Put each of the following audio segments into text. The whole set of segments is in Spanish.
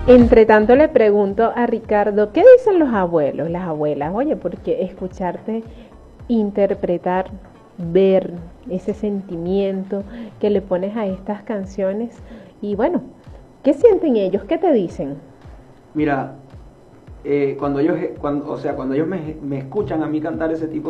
Entre tanto le pregunto a Ricardo, ¿qué dicen los abuelos, las abuelas? Oye, porque escucharte interpretar, ver ese sentimiento que le pones a estas canciones y bueno, ¿qué sienten ellos? ¿Qué te dicen? Mira, cuando ellos me escuchan a mí cantar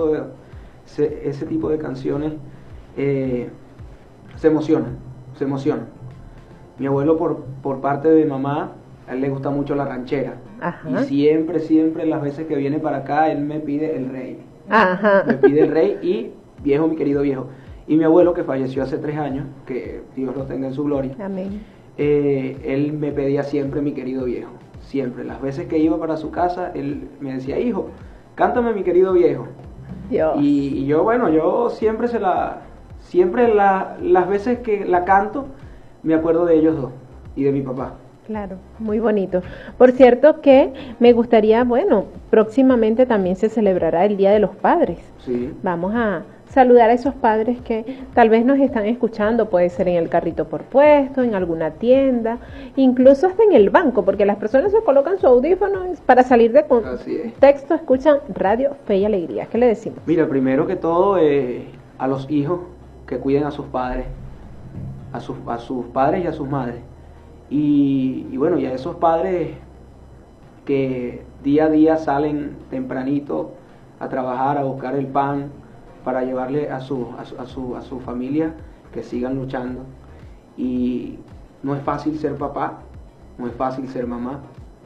ese tipo de canciones, eh, se emocionan, se emocionan. Mi abuelo por parte de mamá, a él le gusta mucho la ranchera. Ajá. Y siempre las veces que viene para acá, él me pide el rey. Ajá. Me pide el rey y viejo, mi querido viejo. Y mi abuelo, que falleció hace 3 años, que Dios lo tenga en su gloria, Amén. Él me pedía siempre mi querido viejo. Siempre. Las veces que iba para su casa, él me decía, hijo, cántame mi querido viejo. Dios. Y yo, bueno, yo siempre las veces que la canto, me acuerdo de ellos dos y de mi papá. Claro, muy bonito. Por cierto que me gustaría, bueno, próximamente también se celebrará el Día de los Padres. Sí. Vamos a saludar a esos padres que tal vez nos están escuchando, puede ser en el carrito por puesto, en alguna tienda, incluso hasta en el banco, porque las personas se colocan su audífono para salir de contexto, escuchan Radio Fe y Alegría. ¿Qué le decimos? Mira, primero que todo, a los hijos que cuiden a sus padres, a sus padres y a sus madres. Y bueno, y a esos padres que día a día salen tempranito a trabajar, a buscar el pan para llevarle a su familia, que sigan luchando. Y no es fácil ser papá, no es fácil ser mamá.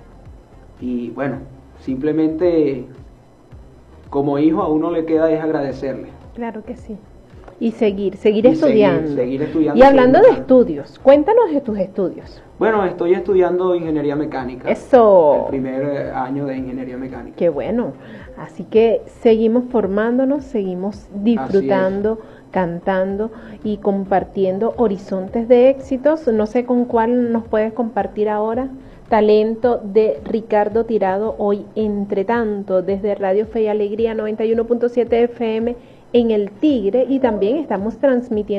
Y bueno, simplemente como hijo a uno le queda es agradecerle. Claro que sí. Y seguir estudiando. Seguir estudiando. Y hablando de estudios, cuéntanos de tus estudios. Bueno, estoy estudiando ingeniería mecánica. Eso. El primer año de ingeniería mecánica. Qué bueno. Así que seguimos formándonos, seguimos disfrutando, cantando y compartiendo horizontes de éxitos. No sé con cuál nos puedes compartir ahora. Talento de Ricardo Tirado, hoy entre tanto, desde Radio Fe y Alegría 91.7 FM en El Tigre, y también estamos transmitiendo